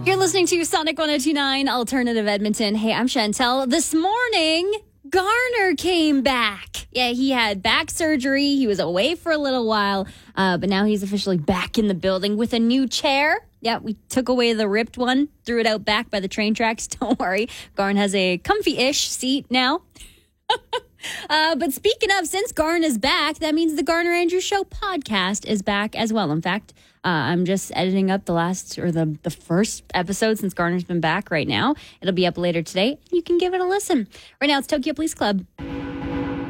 You're listening to Sonic 102.9 Alternative Edmonton. Hey, I'm Chantel. This morning, Garner came back. Yeah, he had back surgery. He was away for a little while, but now he's officially back in the building with a new chair. Yeah, we took away the ripped one, threw it out back by the train tracks. Don't worry. Garn has a comfy-ish seat now. But speaking of, since Garn is back, that means the Garner Andrews Show podcast is back as well. In fact, I'm just editing up the first episode since Garner's been back right now. It'll be up later today. You can give it a listen. Right now, it's Tokyo Police Club.